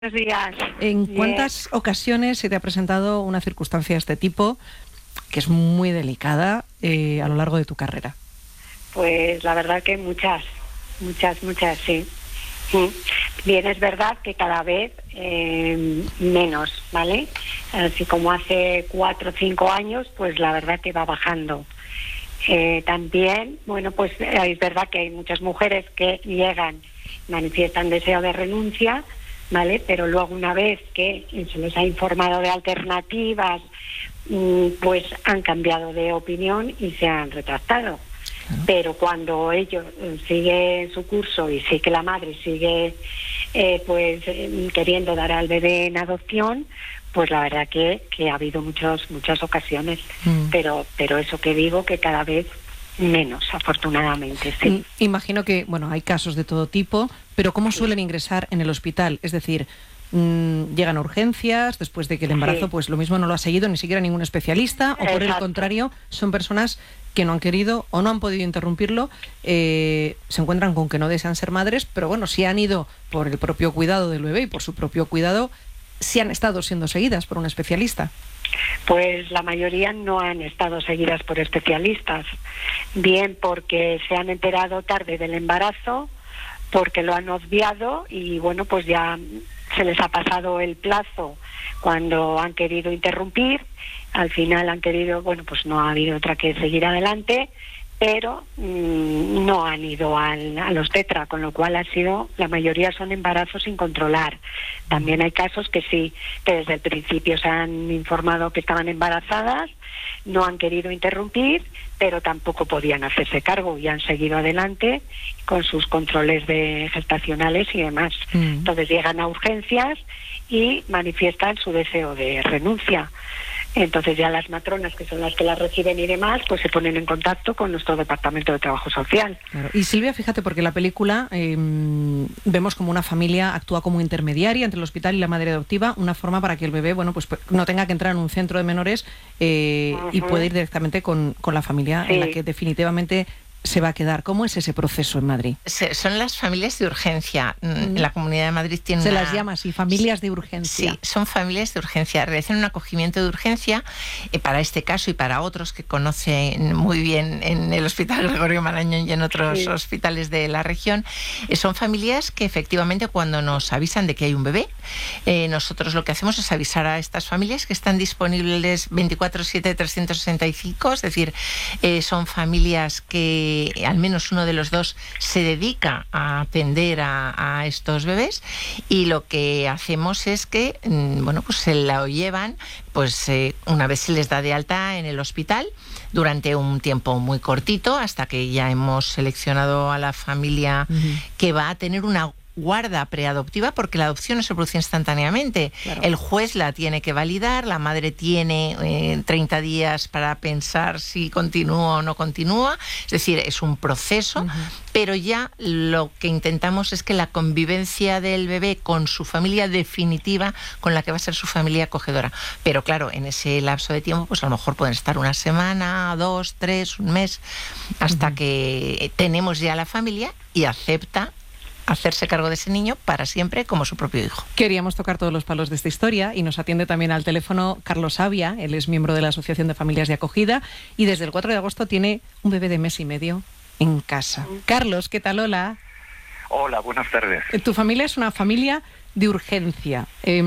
Buenos días. ¿En Bien. cuántas ocasiones se te ha presentado una circunstancia de este tipo, que es muy delicada, a lo largo de tu carrera? Pues la verdad que muchas, sí. Bien, es verdad que cada vez menos, ¿vale? Así como hace 4 o 5 años, pues la verdad que va bajando. También, bueno, pues es verdad que hay muchas mujeres que llegan, manifiestan deseo de renuncia, ¿vale? Pero luego, una vez que se les ha informado de alternativas, pues han cambiado de opinión y se han retractado. Pero cuando ellos siguen su curso y sí que la madre sigue queriendo dar al bebé en adopción, pues la verdad que ha habido muchas ocasiones, pero eso que digo, que cada vez menos, afortunadamente, sí. Imagino que, bueno, hay casos de todo tipo, pero ¿cómo suelen ingresar en el hospital? Es decir, llegan a urgencias después de que el embarazo, pues lo mismo no lo ha seguido ni siquiera ningún especialista, o por el contrario, son personas que no han querido o no han podido interrumpirlo, se encuentran con que no desean ser madres, pero bueno, si han ido por el propio cuidado del bebé y por su propio cuidado, sí han estado siendo seguidas por un especialista. Pues la mayoría no han estado seguidas por especialistas, bien porque se han enterado tarde del embarazo, porque lo han obviado y bueno, pues ya se les ha pasado el plazo cuando han querido interrumpir. Al final han querido, bueno, pues no ha habido otra que seguir adelante, pero no han ido al obstetra, con lo cual la mayoría son embarazos sin controlar. También hay casos que sí, que desde el principio se han informado que estaban embarazadas, no han querido interrumpir, pero tampoco podían hacerse cargo y han seguido adelante con sus controles gestacionales y demás. Entonces llegan a urgencias y manifiestan su deseo de renuncia. Entonces ya las matronas, que son las que las reciben y demás, pues se ponen en contacto con nuestro Departamento de Trabajo Social. Claro. Y Silvia, fíjate, porque en la película vemos como una familia actúa como intermediaria entre el hospital y la madre adoptiva, una forma para que el bebé, bueno, pues no tenga que entrar en un centro de menores y pueda ir directamente con la familia en la que definitivamente se va a quedar. ¿Cómo es ese proceso en Madrid? Son las familias de urgencia. La Comunidad de Madrid tiene las llama así, familias de urgencia. Sí, son familias de urgencia. Realizan un acogimiento de urgencia para este caso y para otros que conocen muy bien en el Hospital Gregorio Marañón y en otros hospitales de la región. Son familias que efectivamente, cuando nos avisan de que hay un bebé, nosotros lo que hacemos es avisar a estas familias que están disponibles 24/7, 365, es decir, son familias que al menos uno de los dos se dedica a atender a estos bebés, y lo que hacemos es que bueno, pues se la llevan, pues una vez se les da de alta en el hospital durante un tiempo muy cortito, hasta que ya hemos seleccionado a la familia que va a tener una guarda preadoptiva, porque la adopción no se produce instantáneamente. Claro. El juez la tiene que validar, la madre tiene 30 días para pensar si continúa o no continúa, es decir, es un proceso, pero ya lo que intentamos es que la convivencia del bebé con su familia definitiva, con la que va a ser su familia acogedora. Pero claro, en ese lapso de tiempo, pues a lo mejor pueden estar una semana, 2, 3, un mes, hasta que tenemos ya la familia y acepta hacerse cargo de ese niño para siempre como su propio hijo. Queríamos tocar todos los palos de esta historia y nos atiende también al teléfono Carlos Avia. Él es miembro de la Asociación de Familias de Acogida y desde el 4 de agosto tiene un bebé de 1 mes y medio en casa. Carlos, ¿qué tal? Hola. Hola, buenas tardes. Tu familia es una familia de urgencia.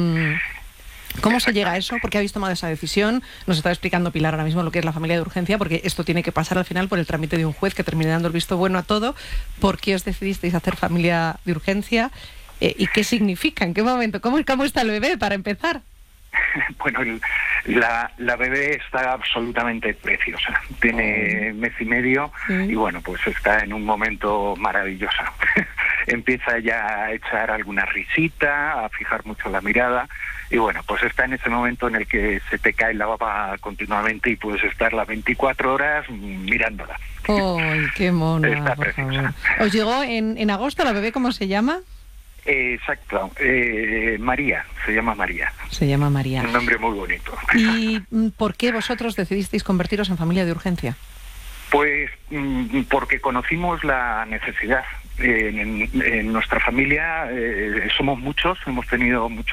¿Cómo se llega a eso? ¿Por qué habéis tomado esa decisión? Nos está explicando Pilar ahora mismo lo que es la familia de urgencia, porque esto tiene que pasar al final por el trámite de un juez que termine dando el visto bueno a todo. ¿Por qué os decidisteis hacer familia de urgencia? ¿Y qué significa? ¿En qué momento? ¿Cómo está el bebé, para empezar? Bueno, la bebé está absolutamente preciosa. Tiene 1 mes y medio y bueno, pues está en un momento maravilloso. Empieza ya a echar alguna risita, a fijar mucho la mirada y bueno, pues está en ese momento en el que se te cae la baba continuamente y puedes estar las 24 horas mirándola. ¡Ay, qué mona! Está preciosa. ¿Os llegó en agosto la bebé? ¿Cómo se llama? Exacto, María, se llama María. Se llama María. Un nombre muy bonito. ¿Y por qué vosotros decidisteis convertiros en familia de urgencia? Pues porque conocimos la necesidad en nuestra familia somos muchos, hemos tenido muchos